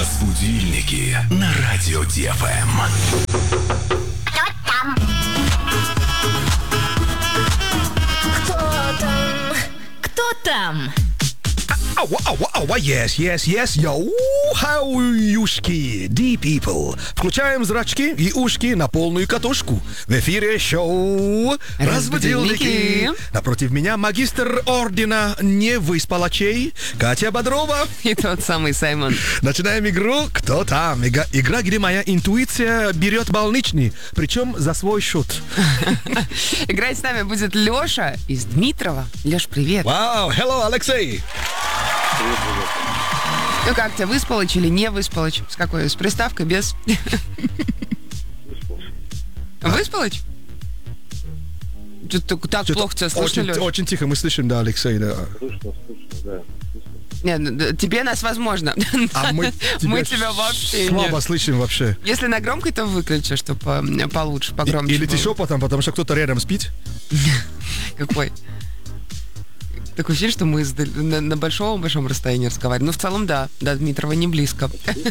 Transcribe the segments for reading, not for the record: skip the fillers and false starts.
Будильники на радио ДФМ. Кто там? Yes, yo, хауюшки, ди people. Включаем зрачки и ушки на полную катушку. В эфире шоу «Разбудильники». Напротив меня магистр ордена невыспалачей Катя Бодрова. И тот самый Саймон. Начинаем игру «Кто там?». Игра, где моя интуиция берет больничный, причем за свой счет. Играть с нами будет Леша из Дмитрова. Леш, привет. Вау, hello, Алексей. Ну как тебя, выспалочь или не выспалочь? С какой? С приставкой, без? Выспалочь? Что-то так плохо тебя слышно, Леш? Очень тихо мы слышим, да, Алексей, да. Слышно, да. Нет, тебе нас возможно. А мы тебя вообще слабо нет. слышим вообще. Если на громкой, то выключи, чтобы получше, погромче Или ты было. шепотом, потому что кто-то рядом спит. Какой? Такое ощущение, что мы на большом расстоянии разговариваем. Ну, в целом, да. До Дмитрова не близко.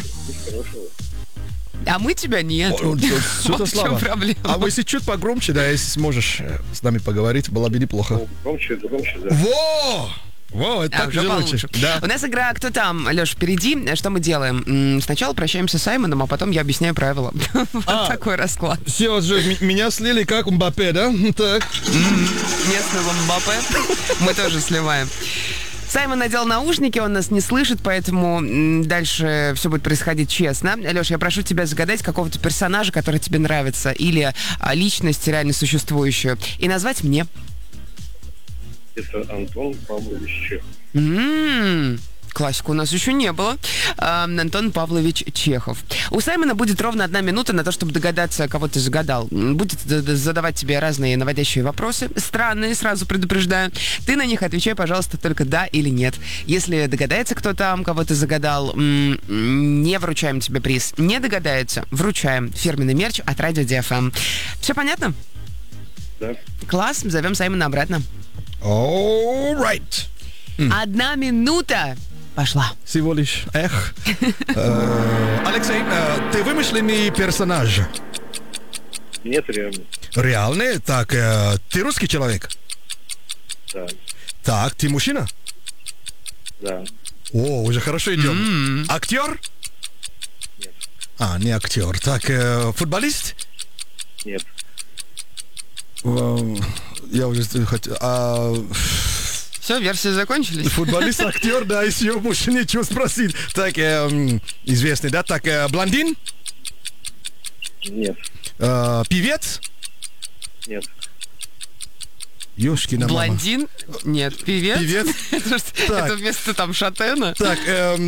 А мы тебя нет. Что-то Вот в чем слабо. проблема. А если чуть погромче, да, если сможешь с нами поговорить, было бы неплохо. Громче, да. Во, это так уже же получше. лучше. Да. У нас игра «Кто там?». Леш, впереди. Что мы делаем? Сначала прощаемся с Саймоном, а потом я объясняю правила. Вот такой расклад. Все, меня слили как Мбаппе, да? Так. Местного Мбаппе. Мы тоже сливаем. Саймон надел наушники, он нас не слышит, поэтому дальше все будет происходить честно. Леш, я прошу тебя загадать какого-то персонажа, который тебе нравится, или личность реально существующую, и назвать мне. Это Антон Павлович Чехов. Классику у нас еще не было. Антон Павлович Чехов. У Саймона будет ровно 1 минута на то, чтобы догадаться, кого ты загадал. Будет задавать тебе разные наводящие вопросы. Странные, сразу предупреждаю. Ты на них отвечай, пожалуйста, только да или нет. Если догадается кто там, кого ты загадал, не вручаем тебе приз. Не догадается, вручаем фирменный мерч от Радио DFM. Все понятно? Да. Класс, зовем Саймона обратно. All right. 1 минута. Пошла. Всего лишь Алексей, ты вымышленный персонаж? Нет, реально. Реальный? Так, ты русский человек? Да. Так, ты мужчина? Да. О, уже хорошо идем. Актер? Нет. Не актер. Так, футболист? Нет. Я уже хотел... Все, версии закончились. Футболист, актер, да, еще больше нечего спросить. Так, известный, да? Так, блондин? Нет. Певец? Нет. Ёшкина мама. Блондин? Нет. Певец? Певец? Так. Это вместо там Шатена? Так,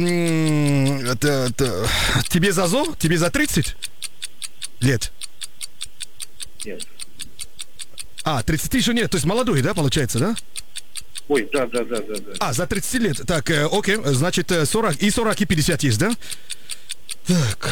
тебе за 30 лет? Нет. 30 еще нет, то есть молодой, да, получается, да? Ой, да. За 30 лет. Так, окей, значит, 40 и 50 есть, да? Так.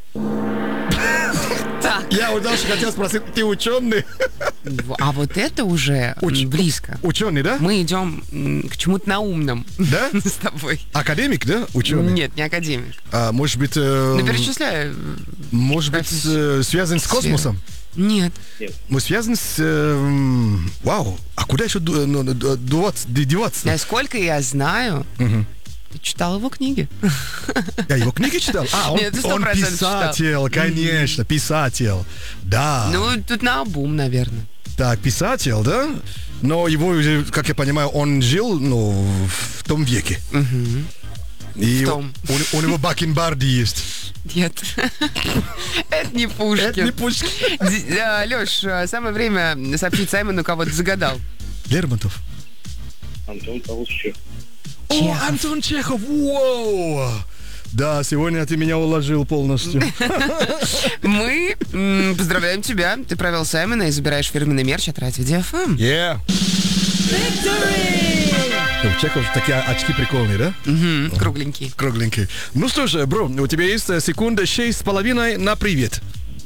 Так. Я дальше хотел спросить, ты ученый? А вот это уже близко. Ученый, да? Мы идем к чему-то наумному. Да? С тобой. Академик, да? Ученый? Нет, не академик. Может быть... Ну, перечисляй. Может быть, связан с космосом? Нет. Мы связаны с... Вау, а куда еще деваться? Насколько я знаю, ты читал его книги. Я его книги читал? Нет, ты Он 100% писатель, читал. конечно, писатель. Да. Ну, тут наобум, наверное. Так, писатель, да? Но его, как я понимаю, он жил, в том веке. И В том. у него бакенбарды есть. Нет. Это не Пушкин. Это не Пушкин. Леш, самое время сообщить Саймону, кого ты загадал. Лермонтов. Антон Павлович Чехов. О, Антон Чехов, воу! Да, сегодня ты меня уложил полностью. Мы поздравляем тебя. Ты провел Саймона и забираешь фирменный мерч от Радио DFM. Yeah. У Чехов такие очки прикольные, да? Кругленький. Кругленькие. Ну что ж, бро, у тебя есть секунда 6,5 на привет.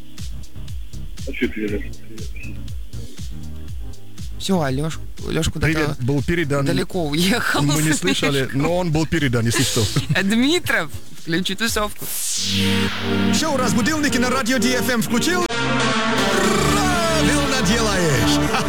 Все, Леш куда-то Привет был передан. далеко уехал. Мы не слышали, но он был передан, если что. Дмитров, Включи тусовку. Шоу «Разбудилники» на радио DFM включил.